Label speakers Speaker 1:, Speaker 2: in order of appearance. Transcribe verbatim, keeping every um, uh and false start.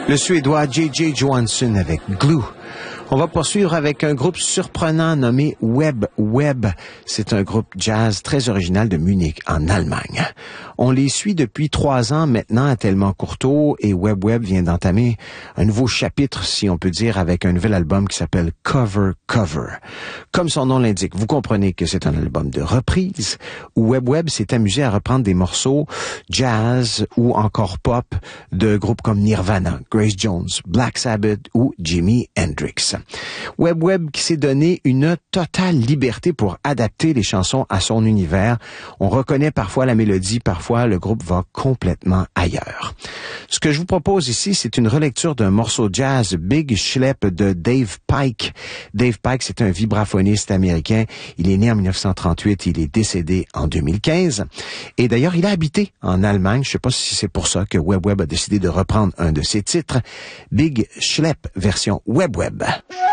Speaker 1: Le Suédois J J Johansson avec Glue. On va poursuivre avec un groupe surprenant nommé Web Web. C'est un groupe jazz très original de Munich, en Allemagne. On les suit depuis trois ans maintenant à Tellement Courteau et Web Web vient d'entamer un nouveau chapitre, si on peut dire, avec un nouvel album qui s'appelle Cover Cover. Comme son nom l'indique, vous comprenez que c'est un album de reprise où Web Web s'est amusé à reprendre des morceaux jazz ou encore pop de groupes comme Nirvana, Grace Jones, Black Sabbath ou Jimi Hendrix. Web Web qui s'est donné une totale liberté pour adapter les chansons à son univers. On reconnaît parfois la mélodie, parfois le groupe va complètement ailleurs. Ce que je vous propose ici, c'est une relecture d'un morceau jazz Big Schlepp de Dave Pike. Dave Pike, c'est un vibraphoniste américain. Il est né en dix-neuf cent trente-huit, il est décédé en deux mille quinze. Et d'ailleurs, il a habité en Allemagne. Je ne sais pas si c'est pour ça que Web Web a décidé de reprendre un de ses titres. Big Schlepp, version Web Web.